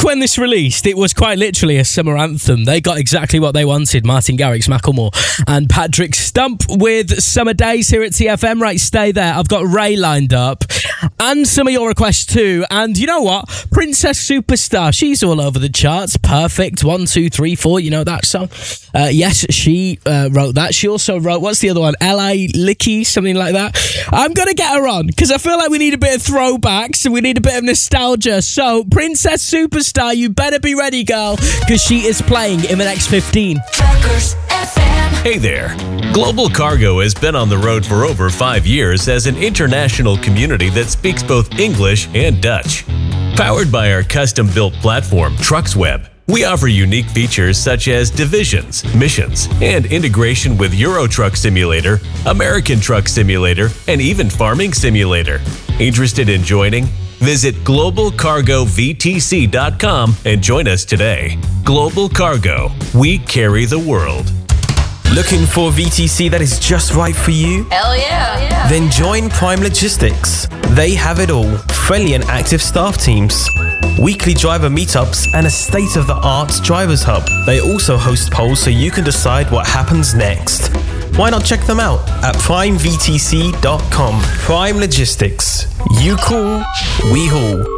when this released, it was quite literally a summer anthem. They got exactly what they wanted. Martin Garrix, Macklemore and Patrick Stump with Summer Days here at TFM. Right, stay there. I've got Ray lined up and some of your requests too. And you know what? Princess Superstar, she's all over the charts. Perfect. 1, 2, 3, 4. You know that song? Yes, she wrote that. She also wrote, what's the other one? L.A. Licky, something like that. I'm going to get her on because I feel like we need a bit of throwbacks and we need a bit of nostalgia. So, Princess Superstar, you better be ready, girl, because she is playing in the next 15. Hey there. Global Cargo has been on the road for over 5 years as an international community that speaks both English and Dutch. Powered by our custom-built platform, TrucksWeb, we offer unique features such as divisions, missions, and integration with Euro Truck Simulator, American Truck Simulator, and even Farming Simulator. Interested in joining? Visit globalcargovtc.com and join us today. Global Cargo, we carry the world. Looking for a VTC that is just right for you? Hell yeah. Then join Prime Logistics. They have it all. Friendly and active staff teams, weekly driver meetups, and a state-of-the-art drivers hub. They also host polls so you can decide what happens next. Why not check them out at primevtc.com. Prime Logistics. You call, we haul.